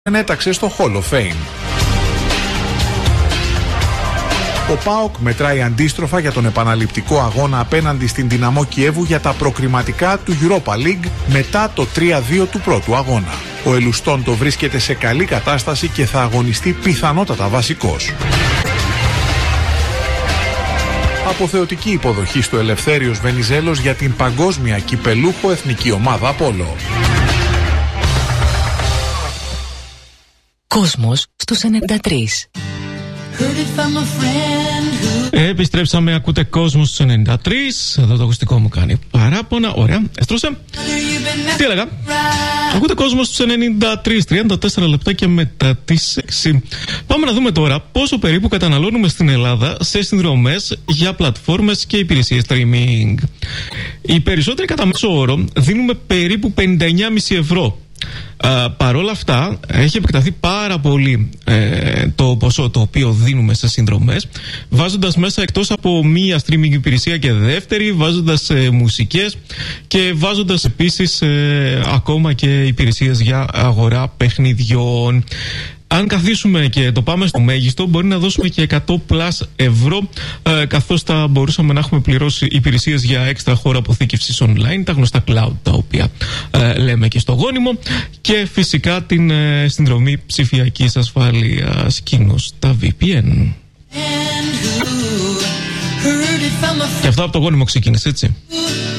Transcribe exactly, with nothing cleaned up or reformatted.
έταξε στο Hall of Fame. Ο ΠΑΟΚ μετράει αντίστροφα για τον επαναληπτικό αγώνα απέναντι στην Δυναμό Κιέβου για τα προκριματικά του Europa League μετά το τρία δύο του πρώτου αγώνα. Ο Ελουστόντο βρίσκεται σε καλή κατάσταση και θα αγωνιστεί πιθανότατα βασικός. Αποθεωτική υποδοχή στο Ελευθέριος Βενιζέλος για την παγκόσμια κυπελούχο εθνική ομάδα Απόλλω. Κόσμος στους ενενήντα τρία. Επιστρέψαμε, ακούτε Κόσμο στους ενενήντα τρία. Εδώ το ακουστικό μου κάνει παράπονα. Ωραία, έστρωσε. Τι έλεγα? Ακούτε Κόσμο στους ενενήντα τρία, τριάντα τέσσερα λεπτά και μετά τις έξι. Πάμε να δούμε τώρα πόσο περίπου καταναλώνουμε στην Ελλάδα σε συνδρομές για πλατφόρμες και υπηρεσίες streaming. Οι περισσότεροι κατά μέσο όρο δίνουμε περίπου πενήντα εννιά κόμμα πέντε ευρώ. Uh, παρόλα αυτά έχει επεκταθεί πάρα πολύ ε, το ποσό το οποίο δίνουμε σε συνδρομές, βάζοντας μέσα εκτός από μία streaming υπηρεσία και δεύτερη, βάζοντας ε, μουσικές και βάζοντας επίσης ε, ακόμα και υπηρεσίες για αγορά παιχνιδιών. Αν καθίσουμε και το πάμε στο μέγιστο, μπορεί να δώσουμε και εκατό πλας ευρώ, ε, καθώς θα μπορούσαμε να έχουμε πληρώσει υπηρεσίες για έξτρα χώρο αποθήκευσης online, τα γνωστά cloud τα οποία ε, λέμε και στο γόνιμο, και φυσικά την ε, συνδρομή ψηφιακής ασφάλειας, κοινώς τα βι πι εν. Και αυτό από το γόνιμο ξεκίνησε, έτσι.